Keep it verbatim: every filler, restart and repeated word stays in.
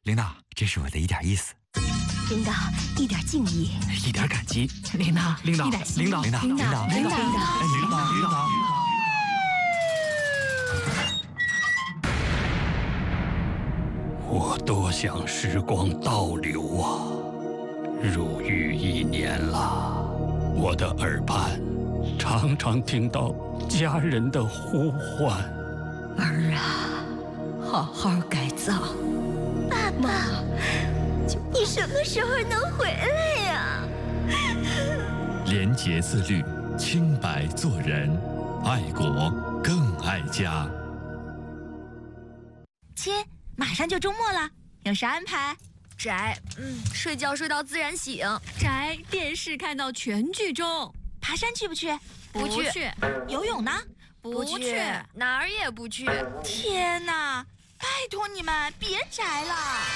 领导，这是我的一点意思。 领导，一点敬意， 一点感激。 领导， 领导， 一点心意领导，领导， 领导，领导，领导， 哎，领导，领导。 我多想时光倒流啊！入狱一年了，我的耳畔常常听到家人的呼唤。 儿啊，好好改造。 爸爸，你什么时候能回来呀？ 廉洁自律，清白做人，爱国更爱家。 亲，马上就周末了，有啥安排？ 宅，嗯，睡觉睡到自然醒。 宅，电视看到全剧终。 爬山去不去？ 不去。 游泳呢？ 不去，哪儿也不去。 天哪！拜托你们别宅了。